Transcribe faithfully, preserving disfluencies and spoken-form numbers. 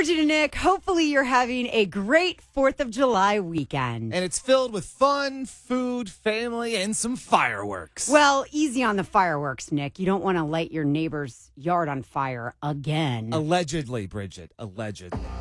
Bridget and Nick, hopefully you're having a great fourth of July weekend. And it's filled with fun, food, family, and some fireworks. Well, easy on the fireworks, Nick. You don't want to light your neighbor's yard on fire again. Allegedly, Bridget. Allegedly.